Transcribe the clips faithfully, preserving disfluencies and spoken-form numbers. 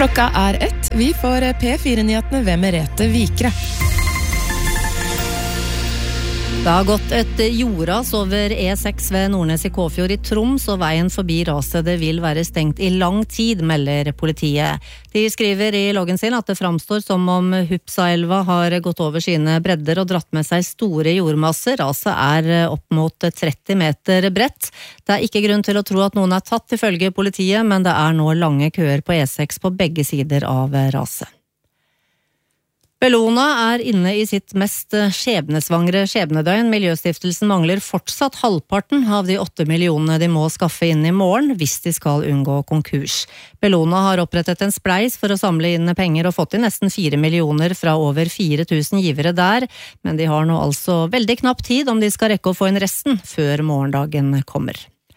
Klokka er ett. Vi får P fire-nyhetene ved Merete Vikre. Det har gått et jordras over E seks ved Nordnes i Kåfjord i Troms, og veien forbi raset det vil være stengt i lang tid, melder politiet. De skriver i loggen sin at det framstår som om Hupsaelva har gått over sine bredder og dratt med seg store jordmasser. Raset er opp mot tretti meter bredt. Det er ikke grunn til å tro at noen er tatt ifølge politiet, men det er nå lange køer på E seks på begge sider av raset. Bellona er inne i sitt mest skjebnesvangre skjebnedøgn. Miljøstiftelsen mangler fortsatt halvparten av de åtte millionene de må skaffe inn i morgen hvis de skal unngå konkurs. Bellona har opprettet en spleis for å samle inn penger og fått inn nesten fire millioner fra over fire tusen givere der, men de har nå altså veldig knapp tid om de skal rekke å få inn resten før morgendagen kommer.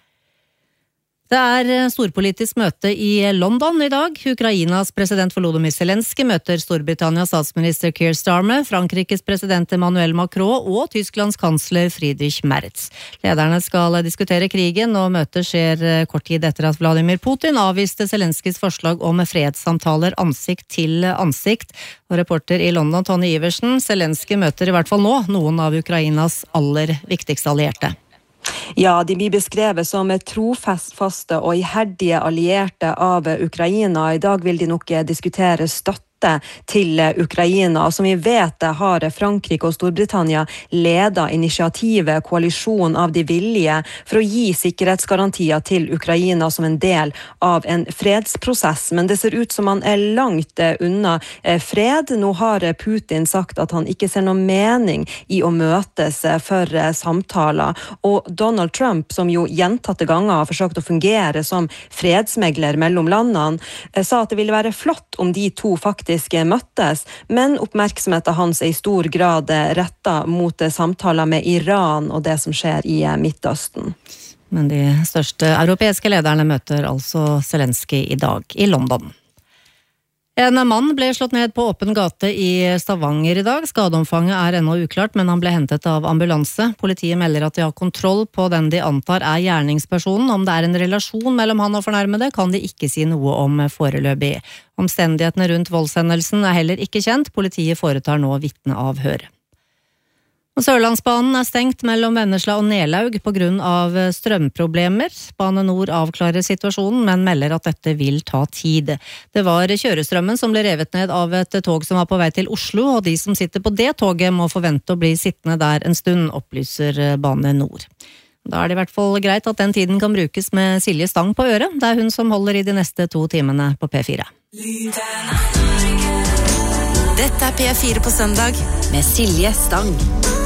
Det er storpolitisk møte i London i dag. Ukrainas president Volodymyr Zelensky møter Storbritannias statsminister Keir Starmer, Frankrikes president Emmanuel Macron og Tysklands kansler Friedrich Merz. Lederne skal diskutere krigen, og møtet skjer kort tid etter at Vladimir Putin avviste Zelenskys forslag om fredssamtaler ansikt til ansikt. Og reporter i London, Tony Iversen, Zelensky møter i hvert fall nå noen av Ukrainas aller viktigste allierte. Ja, de blir beskrevet som trofaste og iherdige allierte av Ukraina. I dag vil de nok diskutere støtte til Ukraina, og som vi vet har Frankrike og Storbritannia ledet initiativet Koalisjon av de villige for å gi sikkerhetsgarantier til Ukraina som en del av en fredsprosess, men det ser ut som han er langt unna fred. Nå har Putin sagt at han ikke ser noen mening i å møtes for samtaler, og Donald Trump, som jo gjentatte ganger har forsøkt å fungere som fredsmegler mellom landene, sa at det ville være flott om de to faktisk møttes, men oppmerksomheten hans er i stor grad rettet mot samtaler med Iran og det som skjer i Midtøsten. Men de største europeiske lederne møter altså Zelensky i dag i London. En mann ble slått ned på åpen gate i Stavanger i dag. Skadeomfanget er ennå uklart, men han ble hentet av ambulanse. Politiet melder at de har kontroll på den de antar er gjerningspersonen. Om det er en relasjon mellom han og fornærmede, kan de ikke si noe om foreløpig. Omstendighetene rundt voldshendelsen er heller ikke kjent. Politiet foretar nå vitneavhør. Og Sørlandsbanen er stengt mellom Vennesla og Nelaug på grunn av strømproblemer. Bane Nor avklarer situasjonen, men melder at dette vil ta tid. Det var kjørestrømmen som ble revet ned av et tog som var på vei til Oslo, og de som sitter på det toget må forvente å bli sittende der en stund, opplyser Bane Nor. Da er det i hvert fall greit at den tiden kan brukes med Silje Stang på øret. Det er hun som holder i de neste to timene på P fire. Dette er P fire på søndag med Silje Stang.